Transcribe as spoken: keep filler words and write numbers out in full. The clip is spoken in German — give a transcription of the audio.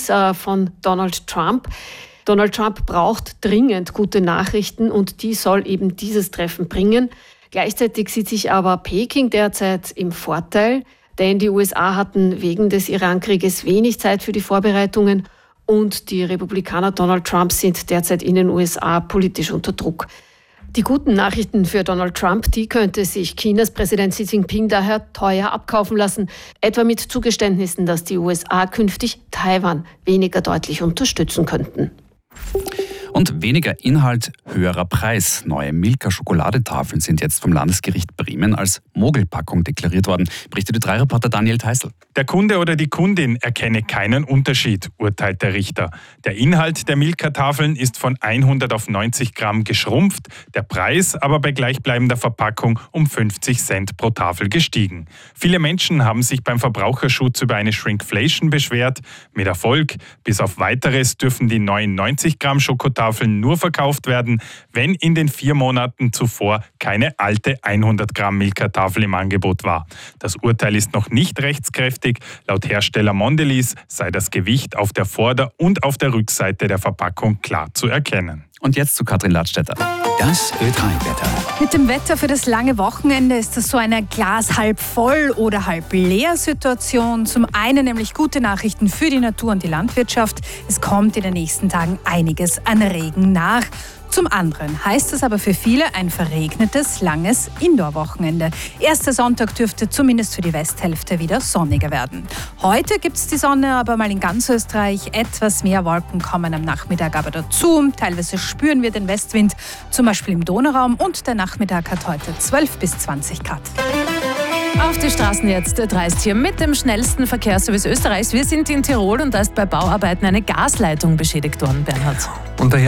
ist äh, von Donald Trump. Donald Trump braucht dringend gute Nachrichten und die soll eben dieses Treffen bringen. Gleichzeitig sieht sich aber Peking derzeit im Vorteil, denn die U S A hatten wegen des Irankrieges wenig Zeit für die Vorbereitungen und die Republikaner Donald Trump sind derzeit in den U S A politisch unter Druck. Die guten Nachrichten für Donald Trump, die könnte sich Chinas Präsident Xi Jinping daher teuer abkaufen lassen, etwa mit Zugeständnissen, dass die U S A künftig Taiwan weniger deutlich unterstützen könnten. Und weniger Inhalt, höherer Preis. Neue Milka-Schokoladetafeln sind jetzt vom Landesgericht Bremen als Mogelpackung deklariert worden. Berichtet Ö drei Reporter Daniel Theißl. Der Kunde oder die Kundin erkenne keinen Unterschied, urteilt der Richter. Der Inhalt der Milka-Tafeln ist von hundert auf neunzig Gramm geschrumpft, der Preis aber bei gleichbleibender Verpackung um fünfzig Cent pro Tafel gestiegen. Viele Menschen haben sich beim Verbraucherschutz über eine Shrinkflation beschwert. Mit Erfolg. Bis auf Weiteres dürfen die neuen neunzig Gramm Schokotafeln nur verkauft werden, wenn in den vier Monaten zuvor keine alte hundert Gramm Milka-Tafel im Angebot war. Das Urteil ist noch nicht rechtskräftig. Laut Hersteller Mondelez sei das Gewicht auf der Vorder- und auf der Rückseite der Verpackung klar zu erkennen. Und jetzt zu Katrin Ladstätter. Das Ö drei Wetter. Mit dem Wetter für das lange Wochenende ist das so eine Glas halb voll oder halb leer Situation. Zum einen nämlich gute Nachrichten für die Natur und die Landwirtschaft. Es kommt in den nächsten Tagen einiges an Regen nach. Zum anderen heißt es aber für viele ein verregnetes, langes Indoor-Wochenende. Erster Sonntag dürfte zumindest für die Westhälfte wieder sonniger werden. Heute gibt es die Sonne aber mal in ganz Österreich. Etwas mehr Wolken kommen am Nachmittag aber dazu. Teilweise spüren wir den Westwind, zum Beispiel im Donauraum. Und der Nachmittag hat heute zwölf bis zwanzig Grad. Auf die Straßen jetzt, der drei ist hier mit dem schnellsten Verkehrsservice Österreichs. Wir sind in Tirol und da ist bei Bauarbeiten eine Gasleitung beschädigt worden, Bernhard. Und daher